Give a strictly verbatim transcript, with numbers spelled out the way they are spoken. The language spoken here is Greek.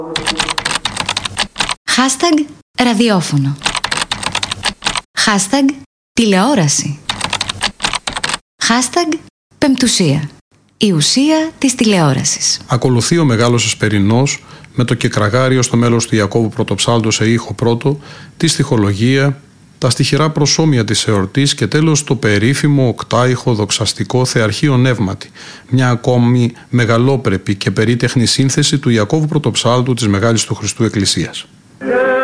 Hashtag ραδιόφωνο. Hashtag τηλεόραση. Hashtag πεμπτουσία. Η ουσία της τηλεόρασης. Ακολουθεί ο Μεγάλος Εσπερινός με το κεκραγάριο στο μέλος του Ιακώβου Πρωτοψάλτου σε ήχο πρώτο, τη στιχολογία, τα στιχηρά προσώμια της εορτής και τέλος το περίφημο οκτάηχο δοξαστικό θεαρχείο νεύματι, μια ακόμη μεγαλόπρεπη και περίτεχνη σύνθεση του Ιακώβου Πρωτοψάλτου της Μεγάλης του Χριστού Εκκλησίας.